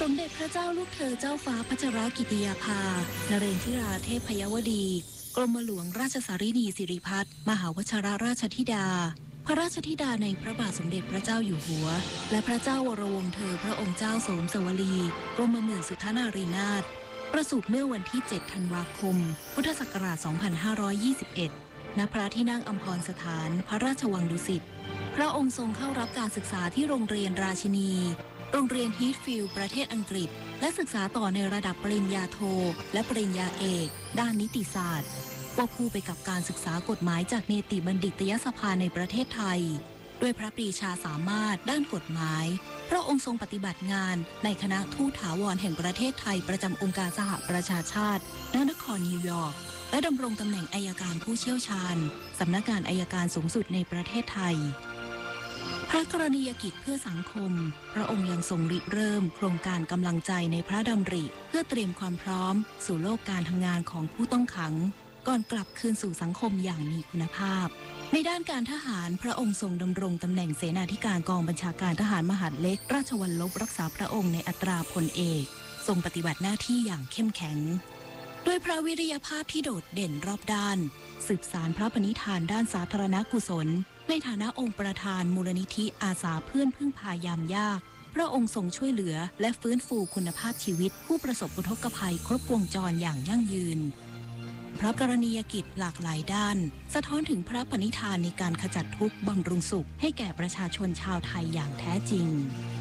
สมเด็จพระเจ้าลูกเธอเจ้าฟ้าพัชรกิติยาภานเรนทิราเทพยวดีกรมหลวงราชสารินีสิริพัฒน์มหาวชิรราชธิดาพระราชธิดาในพระบาทสมเด็จพระเจ้าอยู่หัวและพระเจ้าวรวงศ์เธอพระองค์เจ้าโสมสวลีกรมหมื่นสุทธนารีนาถประสูติเมื่อวันที่ 7 ธันวาคม พุทธศักราช 2521 ณ พระที่นั่งอัมพรสถานพระราชวังดุสิตพระองค์ทรงเข้ารับการศึกษาที่โรงเรียนราชินีโรงเรียนฮีทฟิลด์ประเทศอังกฤษและศึกษาต่อในระดับปริญญาโทและปริญญาเอกด้านนิติศาสตร์ควบคู่ไปกับการศึกษากฎหมายจากเนติบัณฑิตยสภาในประเทศไทยด้วยพระปรีชาสามารถด้านกฎหมายพระองค์ทรงปฏิบัติงานในคณะทูตถาวรแห่งประเทศไทยประจำองค์การสหประชาชาติณนครนิวยอร์กและดำรงตำแหน่งอัยการผู้เชี่ยวชาญสำนักงานอัยการสูงสุดในประเทศไทยพระกรณียกิจเพื่อสังคมพระองค์ยังทรงริเริ่มโครงการกำลังใจในพระดำริเพื่อเตรียมความพร้อมสู่โลกการทำงานของผู้ต้องขังก่อนกลับคืนสู่สังคมอย่างมีคุณภาพในด้านการทหารพระองค์ทรงดำรงตำแหน่งเสนาธิการกองบัญชาการทหารมหาดเล็กราชวัลลบรักษาพระองค์ในอัตราพลเอกทรงปฏิบัติหน้าที่อย่างเข้มแข็งด้วยพระวิริยภาพที่โดดเด่นรอบด้านสืบสานพระปณิธานด้านสาธารณกุศลในฐานะองค์ประธานมูลนิธิอาสาเพื่อนพึ่งพายามยากพระองค์ทรงช่วยเหลือและฟื้นฟูคุณภาพชีวิตผู้ประสบอุทกภัยครบวงจรอย่างยั่งยืนพระกรณียกิจหลากหลายด้านสะท้อนถึงพระปณิธานในการขจัดทุกข์บำรุงสุขให้แก่ประชาชนชาวไทยอย่างแท้จริง